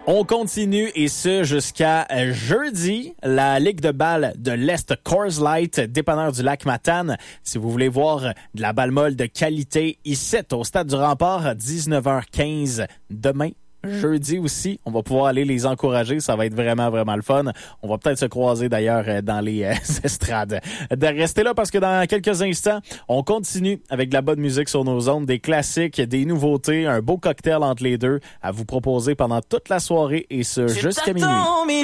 On continue et ce jusqu'à jeudi. La Ligue de balle de l'Est Coors Light, dépanneur du lac Matane. Si vous voulez voir de la balle molle de qualité ici au Stade du Rempart, 19h15 demain. Jeudi aussi, on va pouvoir aller les encourager. Ça va être vraiment, vraiment le fun. On va peut-être se croiser d'ailleurs dans les estrades. De rester là parce que dans quelques instants, on continue avec de la bonne musique sur nos ondes, des classiques, des nouveautés, un beau cocktail entre les deux à vous proposer pendant toute la soirée et ce jusqu'à minuit.